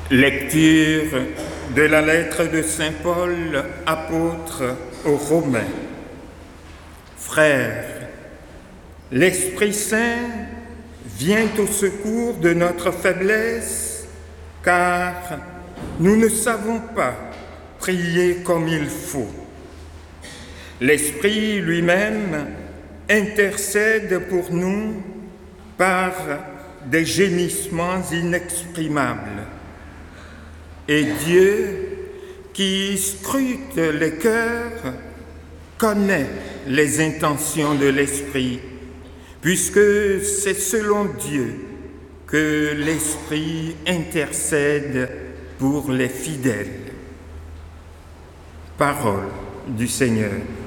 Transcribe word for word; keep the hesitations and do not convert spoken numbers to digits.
Lecture de la lettre de saint Paul, apôtre aux Romains. Frères, l'Esprit Saint vient au secours de notre faiblesse, car nous ne savons pas prier comme il faut. L'Esprit lui-même intercède pour nous par des gémissements inexprimables. Et Dieu, qui scrute les cœurs, connaît les intentions de l'Esprit, puisque c'est selon Dieu que l'Esprit intercède pour les fidèles. Parole du Seigneur.